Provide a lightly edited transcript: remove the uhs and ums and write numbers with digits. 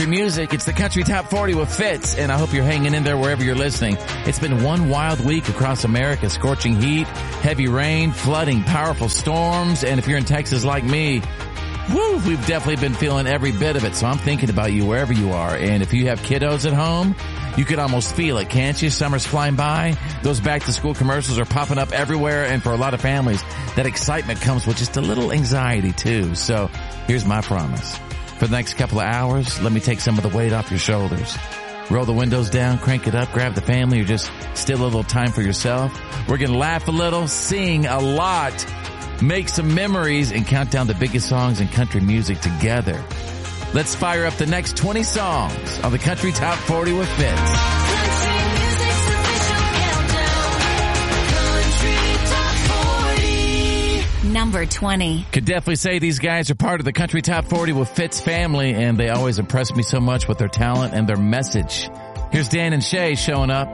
Music. It's the Country Top 40 with Fitz, and I hope you're hanging in there wherever you're listening. It's been one wild week across America. Scorching heat, heavy rain, flooding, powerful storms, and if you're in Texas like me, we've definitely been feeling every bit of it. So I'm thinking about you wherever you are, and if you have kiddos at home, you can almost feel it, can't you? Summer's flying by. Those back-to-school commercials are popping up everywhere, and for a lot of families, that excitement comes with just a little anxiety, too. So here's my promise. For the next couple of hours, let me take some of the weight off your shoulders. Roll the windows down, crank it up, grab the family, or just steal a little time for yourself. We're going to laugh a little, sing a lot, make some memories, and count down the biggest songs in country music together. Let's fire up the next 20 songs on the Country Top 40 with Fitz. Number 20. Could definitely say these guys are part of the Country Top 40 with Fitz family, and they always impress me so much with their talent and their message. Here's Dan and Shay showing up.